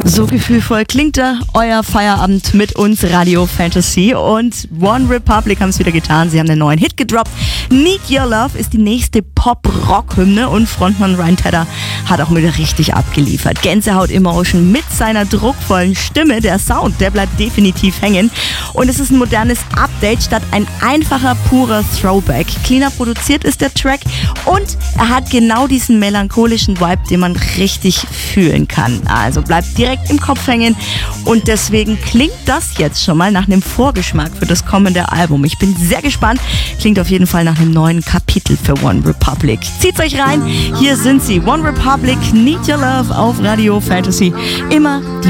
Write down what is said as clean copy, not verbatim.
So gefühlvoll klingt da euer Feierabend mit uns, Radio Fantasy. Und One Republic haben es wieder getan. Sie haben einen neuen Hit gedroppt. Need Your Love ist die nächste Pop-Rock-Hymne und Frontmann Ryan Tedder hat auch wieder richtig abgeliefert. Gänsehaut-Emotion mit seiner druckvollen Stimme. Der Sound, der bleibt definitiv hängen. Und es ist ein modernes Update statt ein einfacher, purer Throwback. Cleaner produziert ist der Track und er hat genau diesen melancholischen Vibe, den man richtig fühlen kann. Also bleibt direkt im Kopf hängen und deswegen klingt das jetzt schon mal nach einem Vorgeschmack für das kommende Album. Ich bin sehr gespannt. Klingt auf jeden Fall nach einem neuen Kapitel für One Republic. Zieht's euch rein. Hier sind sie. One Republic, Need Your Love auf Radio Fantasy. Immer die